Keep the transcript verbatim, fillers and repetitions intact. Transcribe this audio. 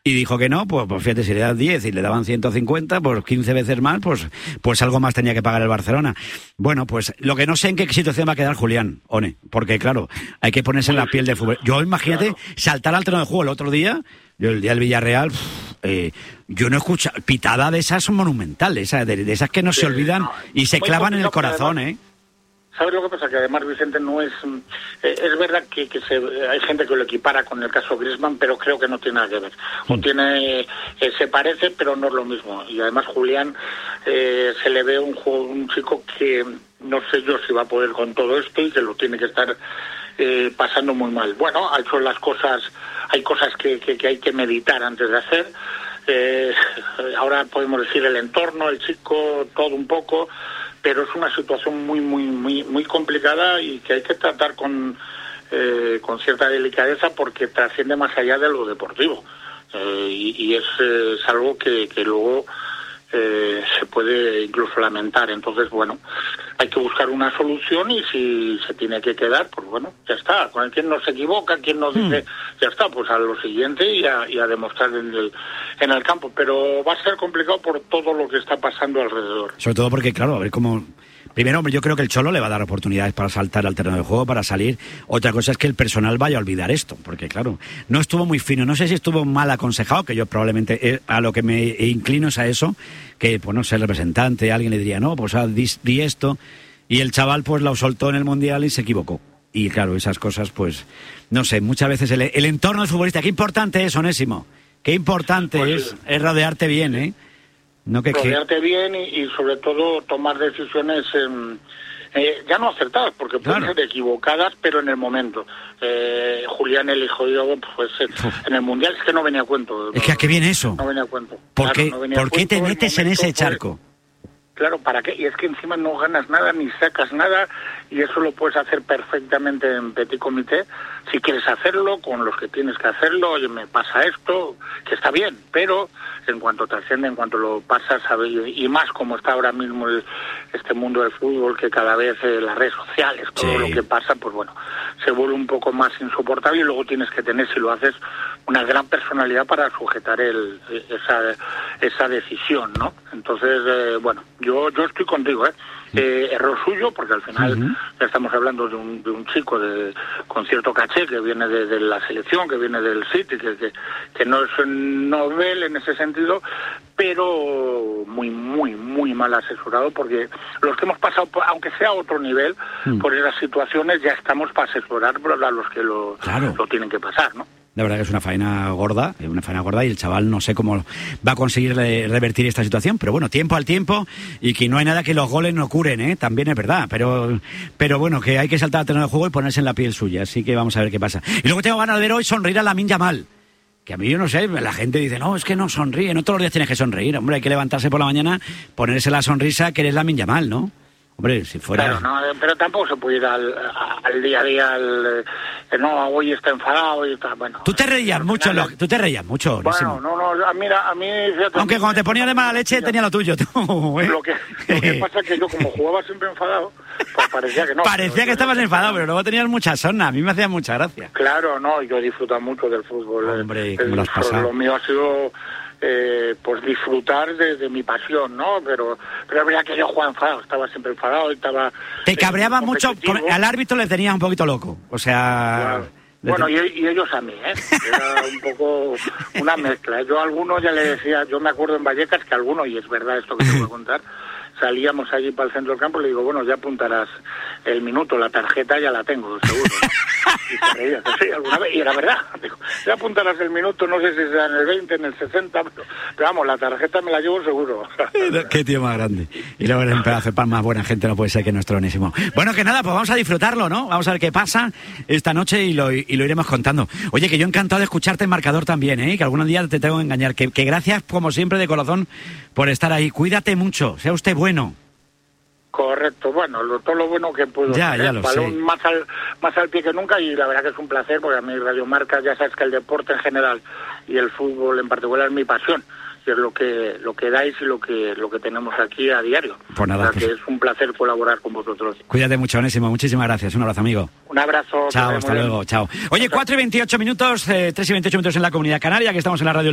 y dijo que no, pues, pues fíjate, si le das diez y le daban ciento cincuenta, pues quince veces más, pues, pues algo más tenía que pagar el Barcelona. Bueno, pues lo que no sé en qué situación va a quedar Julián, One, porque claro, hay que ponerse en la piel del fútbol. Yo imagínate, claro, saltar al terreno de juego el otro día, yo el día del Villarreal, eh, yo no he escuchado, pitada de esas monumentales, de, de esas que no sí, se olvidan no, y se clavan en el corazón, ¿eh? ¿Sabes lo que pasa? Que además, Vicente, no es... Eh, es verdad que, que se, hay gente que lo equipara con el caso Griezmann, pero creo que no tiene nada que ver. O tiene... Eh, se parece, pero no es lo mismo. Y además, Julián, eh, se le ve un, un chico que no sé yo si va a poder con todo esto y que lo tiene que estar eh, pasando muy mal. Bueno, ha hecho las cosas... Hay cosas que, que, que hay que meditar antes de hacer. Eh, ahora podemos decir el entorno, el chico, todo un poco... pero es una situación muy muy muy muy complicada y que hay que tratar con eh, con cierta delicadeza porque trasciende más allá de lo deportivo eh, y, y es, eh, es algo que, que luego eh, se puede incluso lamentar. Entonces, bueno, hay que buscar una solución y si se tiene que quedar, pues bueno, ya está. Con quien no se equivoca, quien nos dice, mm. ya está, pues a lo siguiente y a, y a demostrar en el, en el campo. Pero va a ser complicado por todo lo que está pasando alrededor. Sobre todo porque, claro, a ver cómo... Primero, hombre, yo creo que el Cholo le va a dar oportunidades para saltar al terreno de juego, para salir. Otra cosa es que el personal vaya a olvidar esto, porque claro, no estuvo muy fino. No sé si estuvo mal aconsejado, que yo probablemente a lo que me inclino es a eso, que, pues no sé, el representante, alguien le diría, no, pues ah, di, di esto, y el chaval pues lo soltó en el Mundial y se equivocó. Y claro, esas cosas, pues, no sé, muchas veces el, el entorno del futbolista, qué importante es, Onésimo, qué importante pues, es, es rodearte bien, ¿eh? No que rodearte que... bien y, y sobre todo tomar decisiones eh, eh, ya no acertadas porque pueden claro. ser equivocadas pero en el momento. eh, Julián eligió yo pues eh, en el Mundial es que no venía a cuento. Es que a qué viene eso. No venía a cuento. ¿Por qué, claro, no ¿por qué te metes en ese charco? Fue... Claro, ¿para qué? Y es que encima no ganas nada ni sacas nada y eso lo puedes hacer perfectamente en petit comité si quieres hacerlo, con los que tienes que hacerlo. Oye, me pasa esto, que está bien, pero en cuanto trasciende, en cuanto lo pasas, ¿sabes? Y más como está ahora mismo el, este mundo del fútbol, que cada vez eh, las redes sociales, todo sí. lo que pasa, pues bueno, se vuelve un poco más insoportable y luego tienes que tener, si lo haces, una gran personalidad para sujetar el, esa, esa decisión, ¿no? Entonces, eh, bueno, yo yo estoy contigo, ¿eh? Eh, error suyo, porque al final uh-huh. ya estamos hablando de un, de un chico de, con cierto caché que viene de, de la selección, que viene del City, que, que, que no es novel en ese sentido, pero muy, muy, muy mal asesorado, porque los que hemos pasado, aunque sea a otro nivel, uh-huh. por esas situaciones ya estamos para asesorar a los que lo, claro. lo tienen que pasar, ¿no? La verdad que es una faena gorda, una faena gorda y el chaval no sé cómo va a conseguir revertir esta situación, pero bueno, tiempo al tiempo y que no hay nada que los goles no curen, ¿eh? También es verdad, pero pero bueno, que hay que saltar al terreno de juego y ponerse en la piel suya, así que vamos a ver qué pasa. Y luego tengo ganas de ver hoy sonreír a Lamine Yamal, que a mí yo no sé, la gente dice, no, es que no sonríe, no todos los días tienes que sonreír, hombre, hay que levantarse por la mañana, ponerse la sonrisa que eres Lamine Yamal, ¿no? Hombre, si fuera... Claro, no, pero tampoco se puede ir al, al día a día, al, eh, no, hoy está enfadado, hoy está, bueno... Tú te reías mucho, lo, tú te reías mucho, Bueno, no, no, a mí, a mí... Fíjate, aunque cuando te ponía de mala leche tenía lo tuyo, tú, ¿eh? Lo que, lo que pasa es que yo, como jugaba siempre enfadado, pues parecía que no. Parecía que estabas enfadado, pero luego tenías mucha sorna, a mí me hacía mucha gracia. Claro, no, yo disfruto mucho del fútbol. Hombre, eh, ¿cómo lo has pasado? Lo mío ha sido... Eh, pues disfrutar de, de mi pasión, ¿no? Pero pero es verdad que yo jugaba enfadado, estaba siempre enfadado y estaba... Te cabreaba eh, mucho, al árbitro le tenías un poquito loco, o sea... Bueno, bueno y, y ellos a mí, ¿eh? Era un poco una mezcla. Yo a algunos ya le decía, yo me acuerdo en Vallecas que a algunos, y es verdad esto que te voy a contar, salíamos allí para el centro del campo y le digo, bueno, ya apuntarás el minuto, la tarjeta ya la tengo, seguro. Y se reía, sí, alguna vez, y era verdad. Digo, ya apuntarás el minuto, no sé si será en el veinte, en el sesenta, pero, pero vamos, la tarjeta me la llevo seguro. Qué tío más grande. Y luego el pedazo de pan más buena gente no puede ser que nuestro Onésimo. Bueno, que nada, pues vamos a disfrutarlo, ¿no? Vamos a ver qué pasa esta noche y lo, y lo iremos contando. Oye, que yo encantado de escucharte en Marcador también, ¿eh? Que algún día te tengo que engañar. Que, que gracias, como siempre, de corazón, por estar ahí. Cuídate mucho, sea usted bueno. Correcto, bueno, lo, todo lo bueno que puedo ya, hacer, ya lo balón sé. más al más al pie que nunca y la verdad que es un placer porque a mí Radio Marca, ya sabes que el deporte en general y el fútbol en particular es mi pasión y es lo que lo que dais y lo que lo que tenemos aquí a diario. Pues nada, o sea, pues... que es un placer colaborar con vosotros. Cuídate mucho, Onésimo, muchísimas gracias, un abrazo, amigo. Un abrazo. Chao, hasta luego, chao. Oye, cuatro y veintiocho minutos, eh, tres y veintiocho minutos en la Comunidad Canaria, que estamos en la radio